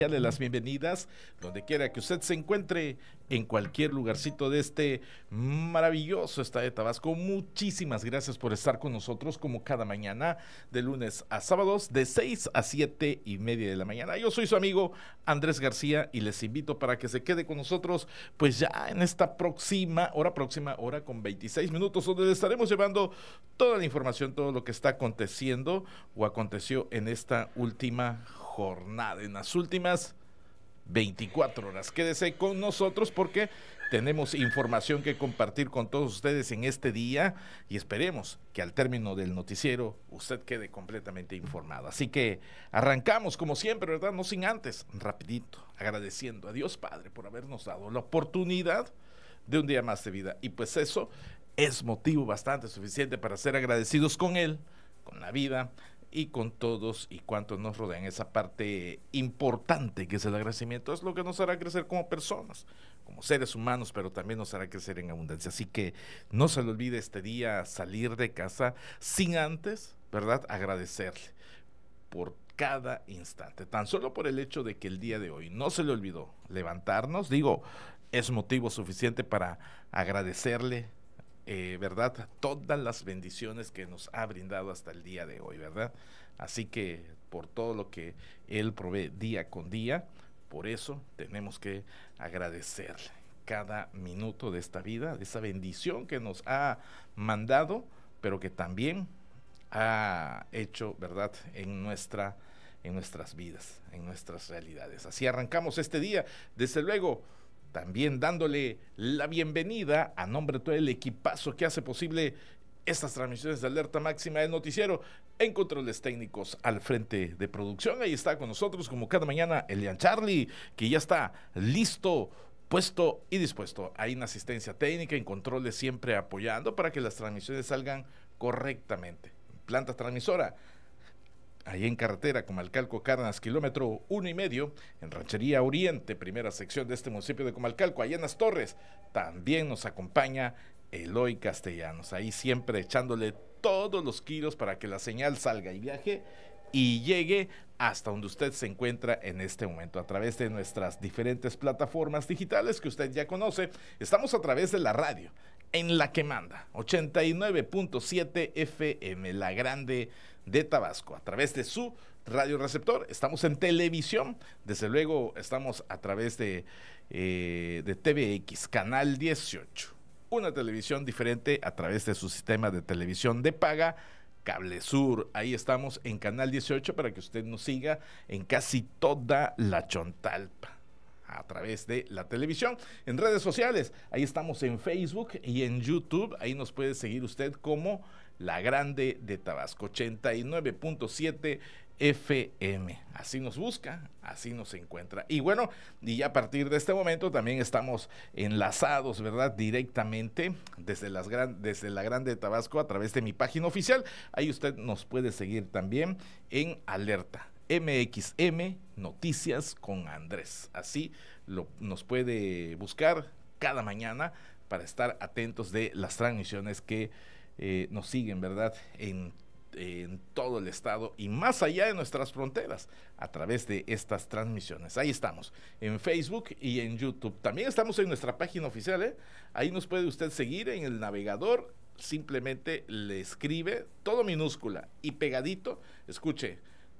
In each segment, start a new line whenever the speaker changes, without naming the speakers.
Darle las bienvenidas donde quiera que usted se encuentre en cualquier lugarcito de este maravilloso estado de Tabasco. Muchísimas gracias por estar con nosotros como cada mañana de lunes a sábados de 6 a 7:30 de la mañana. Yo soy su amigo Andrés García y les invito para que se quede con nosotros pues ya en esta próxima hora con 26 minutos, donde le estaremos llevando toda la información, todo lo que está aconteciendo o aconteció en esta última jornada, en las últimas 24 horas. Quédese con nosotros porque tenemos información que compartir con todos ustedes en este día y esperemos que al término del noticiero usted quede completamente informado. Así que arrancamos como siempre, ¿verdad? No sin antes, rapidito, agradeciendo a Dios Padre por habernos dado la oportunidad de un día más de vida. Y pues eso es motivo bastante suficiente para ser agradecidos con Él, con la vida y con todos y cuantos nos rodean. Esa parte importante que es el agradecimiento es lo que nos hará crecer como personas, como seres humanos, pero también nos hará crecer en abundancia. Así que no se le olvide este día salir de casa sin antes, ¿verdad?, agradecerle por cada instante, tan solo por el hecho de que el día de hoy no se le olvidó levantarnos. Digo, es motivo suficiente para agradecerle, ¿verdad?, todas las bendiciones que nos ha brindado hasta el día de hoy, ¿verdad? Así que por todo lo que Él provee día con día, por eso tenemos que agradecerle cada minuto de esta vida, de esa bendición que nos ha mandado, pero que también ha hecho, ¿verdad?, en nuestras vidas, en nuestras realidades. Así arrancamos este día, desde luego, también dándole la bienvenida a nombre de todo el equipazo que hace posible estas transmisiones de Alerta Máxima del noticiero, en controles técnicos al frente de producción. Ahí está con nosotros como cada mañana Elian Charlie, que ya está listo, puesto y dispuesto. Ahí en asistencia técnica, en controles, siempre apoyando para que las transmisiones salgan correctamente. Planta transmisora ahí en carretera Comalcalco Cárdenas, kilómetro 1.5, en Ranchería Oriente, primera sección de este municipio de Comalcalco, allá en Las Torres, también nos acompaña Eloy Castellanos, ahí siempre echándole todos los kilos para que la señal salga y viaje y llegue hasta donde usted se encuentra en este momento, a través de nuestras diferentes plataformas digitales que usted ya conoce. Estamos a través de la radio, en la que manda, 89.7 FM, la grande de Tabasco, a través de su radio receptor. Estamos en televisión, desde luego estamos a través de TVX, Canal 18, una televisión diferente a través de su sistema de televisión de paga, Cable Sur. Ahí estamos en Canal 18 para que usted nos siga en casi toda la Chontalpa a través de la televisión. En redes sociales, ahí estamos en Facebook y en YouTube. Ahí nos puede seguir usted como La Grande de Tabasco, 89.7 FM. Así nos busca, así nos encuentra. Y bueno, y ya a partir de este momento también estamos enlazados, ¿verdad?, directamente desde la Grande de Tabasco a través de mi página oficial. Ahí usted nos puede seguir también en Alerta MXM Noticias con Andrés. Así nos puede buscar cada mañana para estar atentos de las transmisiones que nos siguen, ¿verdad?, en todo el estado y más allá de nuestras fronteras a través de estas transmisiones. Ahí estamos en Facebook y en YouTube. También estamos en nuestra página oficial, ahí nos puede usted seguir en el navegador. Simplemente le escribe todo minúscula y pegadito, escuche,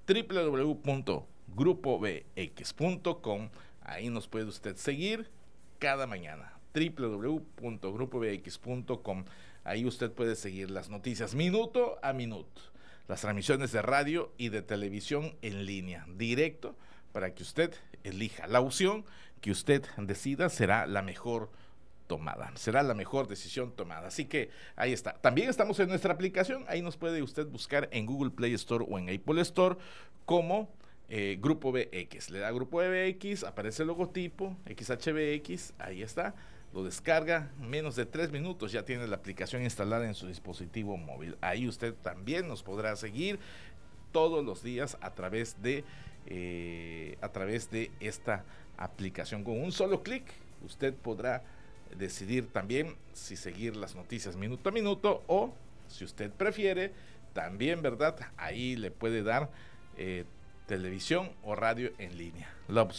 www.grupobx.com. Ahí nos puede usted seguir cada mañana, www.grupobx.com. Ahí usted puede seguir las noticias minuto a minuto, las transmisiones de radio y de televisión en línea, directo, para que usted elija la opción que usted decida. Será la mejor tomada, será la mejor decisión tomada. Así que ahí está. También estamos en nuestra aplicación. Ahí nos puede usted buscar en Google Play Store o en Apple Store como Grupo BX. Le da Grupo BX, aparece el logotipo XHBX, ahí está. Lo descarga, menos de 3 minutos ya tiene la aplicación instalada en su dispositivo móvil. Ahí usted también nos podrá seguir todos los días a través de esta aplicación. Con un solo clic usted podrá decidir también si seguir las noticias minuto a minuto o, si usted prefiere, también, ¿verdad?, ahí le puede dar televisión o radio en línea. La opción